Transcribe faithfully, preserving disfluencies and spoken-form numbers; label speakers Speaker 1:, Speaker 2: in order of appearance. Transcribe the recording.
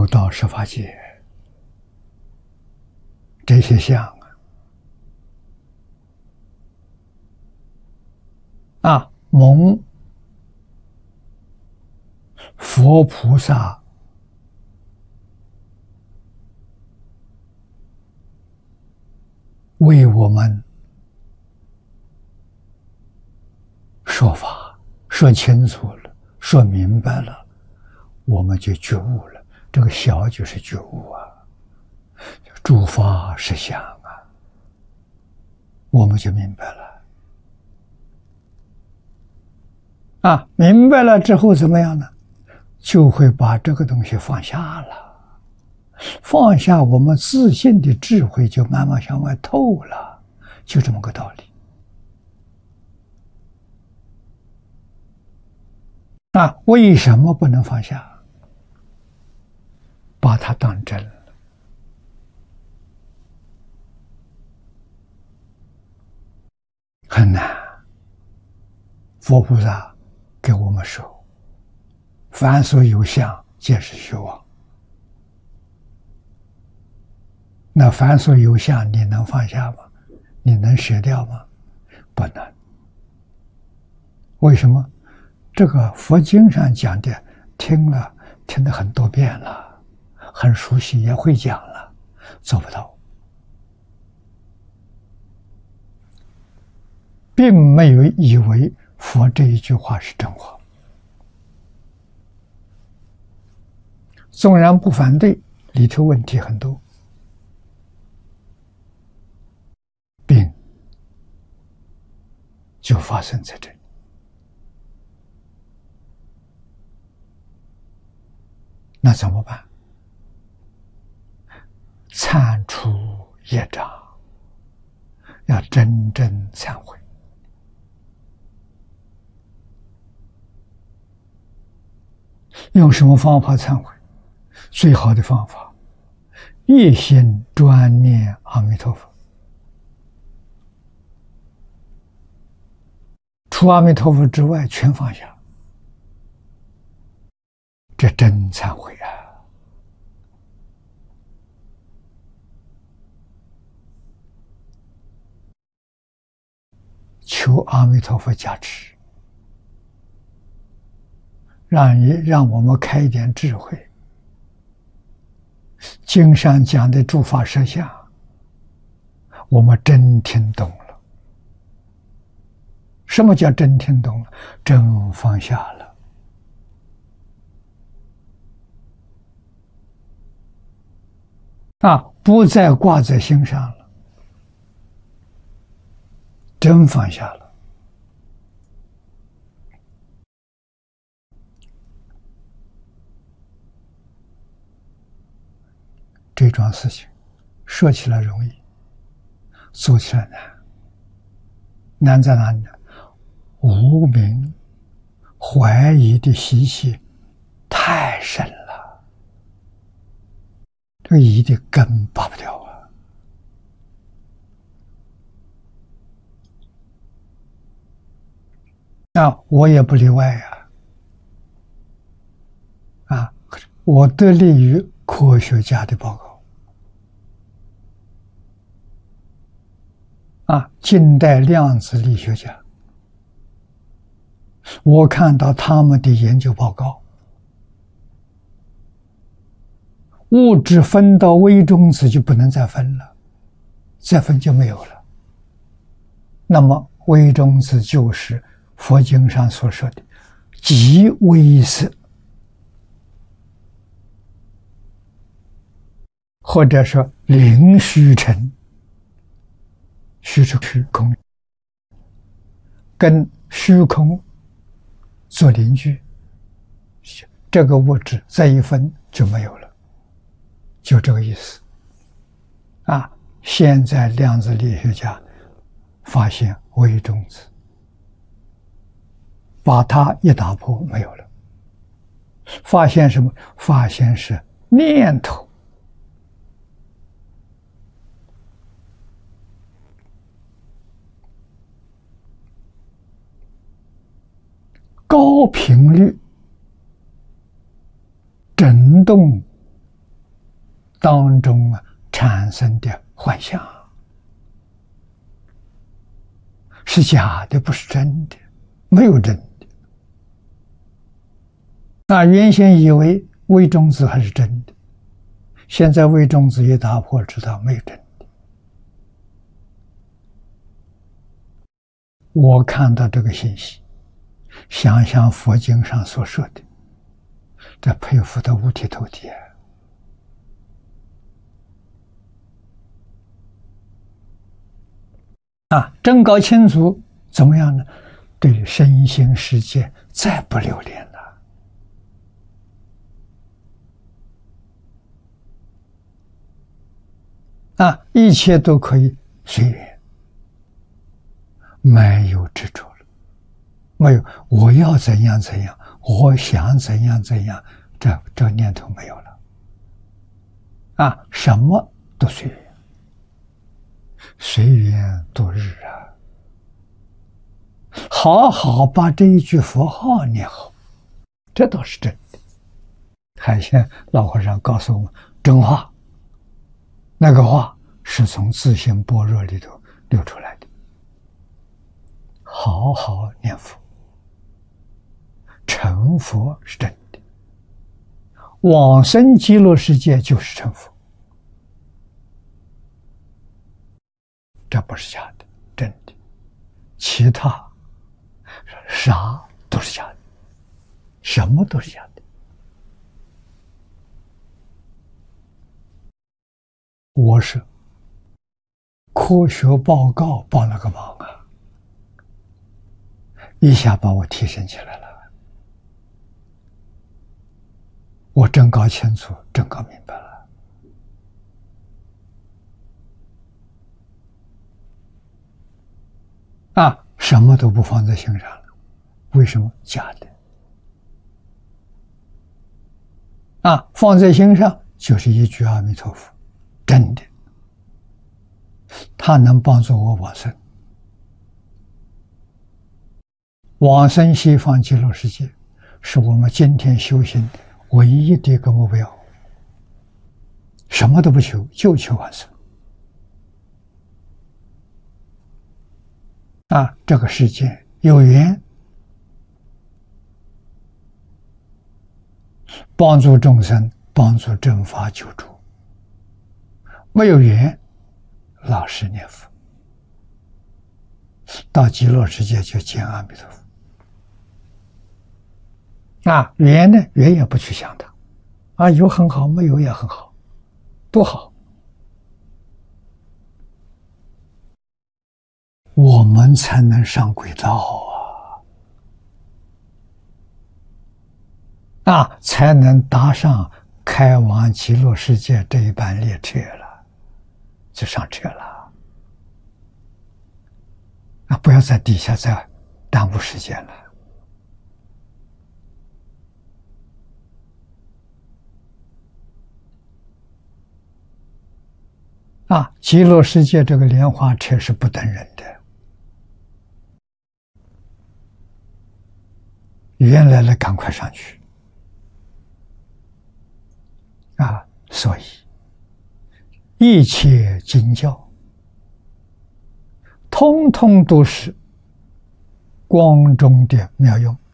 Speaker 1: 六道十法界这些相啊，啊，蒙佛菩萨为我们说法，说清楚了，说明白了，我们就觉悟了。这个小就是觉悟啊，诸法实相啊，我们就明白了。啊，明白了之后怎么样呢？就会把这个东西放下了，放下，我们自信的智慧就慢慢向外透了，就这么个道理。啊，为什么不能放下？把它当真了。很难。佛菩萨给我们说，凡所有相，皆是虚妄。那凡所有相，你能放下吗？你能舍掉吗？不能。为什么？这个佛经上讲的，听了听得很多遍了，很熟悉，也会讲了，做不到。并没有以为佛这一句话是真话。纵然不反对，里头问题很多。病就发生在这里。那怎么办？忏除业障，要真正忏悔。用什么方法忏悔？最好的方法，一心专念阿弥陀佛。除阿弥陀佛之外，全放下。这真忏悔啊！求阿弥陀佛加持，让你让我们开一点智慧。经上讲的诸法实相，我们真听懂了。什么叫真听懂了？真放下了。啊，不再挂在心上了，真放下了。这桩事情说起来容易，做起来难。难在哪里呢？无明怀疑的习气太深了，这个疑的根拔不掉啊！啊，我也不例外呀！啊，我得力于科学家的报告。啊，近代量子力学家，我看到他们的研究报告，物质分到微中子就不能再分了，再分就没有了。那么微中子就是佛经上所说的极微色，或者说零虚尘。虚是虚空，跟虚空做邻居，这个物质再一分就没有了，就这个意思。啊，现在量子力学家发现微中子，把它一打破没有了。发现什么？发现是念头。高频率振动当中啊产生的幻象，是假的，不是真的，没有真的。那原先以为微中子还是真的，现在微中子一打破，知道没有真的。我看到这个信息，想想佛经上所说的，这佩服得五体投地啊！啊，真搞清楚怎么样呢？对身心世界再不留恋了。啊，一切都可以随缘，没有执着了，没有我要怎样怎样，我想怎样怎样，这这念头没有了。啊，什么都随缘，随缘度日啊！好好把这一句佛号念好，这倒是真的。海鲜老和尚告诉我们真话。那个话是从自性般若里头流出来的。好好念佛，成佛是真的，往生极乐世界就是成佛，这不是假的，真的。其他啥都是假的，什么都是假的。我是科学报告帮了个忙啊，一下把我提升起来了。我真搞清楚，真搞明白了。啊，什么都不放在心上了，为什么？假的。啊，放在心上就是一句阿弥陀佛。真的，它能帮助我往生，往生西方极乐世界，是我们今天修行唯一的一个目标。什么都不求，就求往生。啊，这个世界有缘帮助众生，帮助正法救助。没有缘，老实念佛，到极乐世界就见阿弥陀佛。啊，缘呢，缘也不去想它，啊，有很好，没有也很好，多好。我们才能上轨道啊，啊，才能搭上开往极乐世界这一班列车了。就上车了啊！不要在底下再耽误时间了啊！极乐世界这个莲花车是不等人的，缘来了赶快上去啊！所以一切经教通通都是光中的妙用。